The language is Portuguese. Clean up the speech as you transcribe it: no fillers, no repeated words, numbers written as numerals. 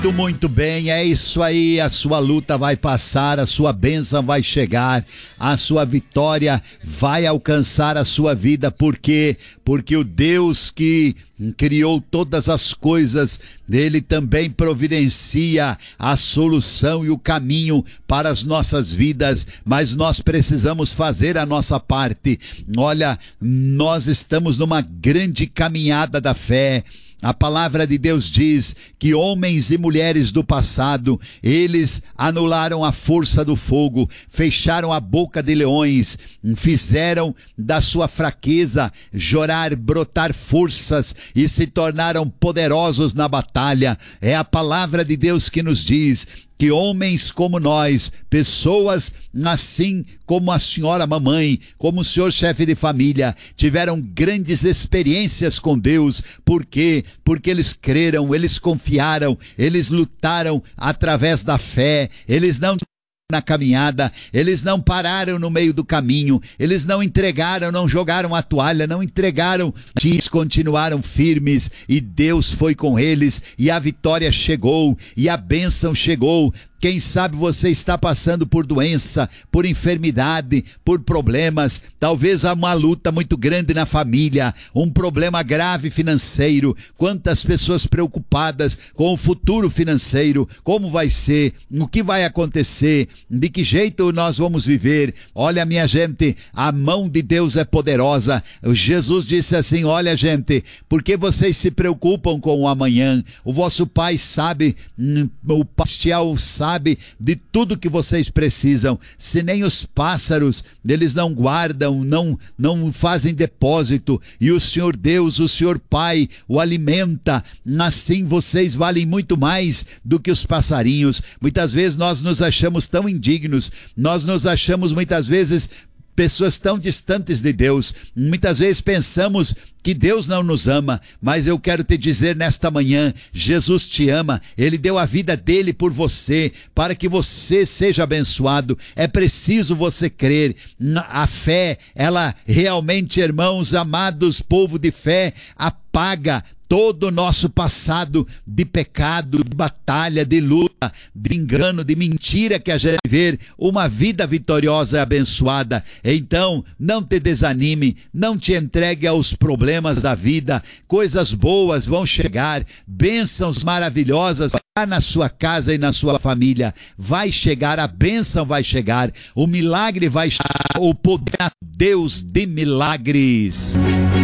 Muito bem, é isso aí, a sua luta vai passar, a sua bênção vai chegar, a sua vitória vai alcançar a sua vida, por quê? Porque o Deus que criou todas as coisas, Ele também providencia a solução e o caminho para as nossas vidas, mas nós precisamos fazer a nossa parte. Olha, nós estamos numa grande caminhada da fé. A palavra de Deus diz que homens e mulheres do passado, eles anularam a força do fogo, fecharam a boca de leões, fizeram da sua fraqueza brotar forças e se tornaram poderosos na batalha. É a palavra de Deus que nos diz que homens como nós, pessoas assim como a senhora mamãe, como o senhor chefe de família, tiveram grandes experiências com Deus. Por quê? Porque eles creram, eles confiaram, eles lutaram através da fé, eles não na caminhada, eles não pararam no meio do caminho, eles não entregaram, não jogaram a toalha, não entregaram, eles continuaram firmes e Deus foi com eles e a vitória chegou e a bênção chegou. Quem sabe você está passando por doença, por enfermidade, por problemas, talvez há uma luta muito grande na família, um problema grave financeiro, quantas pessoas preocupadas com o futuro financeiro, como vai ser, o que vai acontecer, de que jeito nós vamos viver. Olha, minha gente, a mão de Deus é poderosa. Jesus disse assim: olha, gente, por que vocês se preocupam com o amanhã? O vosso Pai sabe, o Pai Celestial sabe de tudo que vocês precisam. Se nem os pássaros, eles não guardam, não fazem depósito, e o Senhor Deus, o Senhor Pai, o alimenta, assim vocês valem muito mais do que os passarinhos. Muitas vezes nós nos achamos tão indignos, nós nos achamos muitas vezes pessoas tão distantes de Deus, muitas vezes pensamos que Deus não nos ama, mas eu quero te dizer nesta manhã, Jesus te ama, Ele deu a vida dele por você, para que você seja abençoado. É preciso você crer. A fé, ela realmente, irmãos amados, povo de fé, apaga todo o nosso passado de pecado, de batalha, de luta, de engano, de mentira, que a gente viver uma vida vitoriosa e abençoada. Então, não te desanime, não te entregue aos problemas da vida. Coisas boas vão chegar, bênçãos maravilhosas na sua casa e na sua família. Vai chegar, a bênção vai chegar, o milagre vai chegar, o poder de Deus de milagres.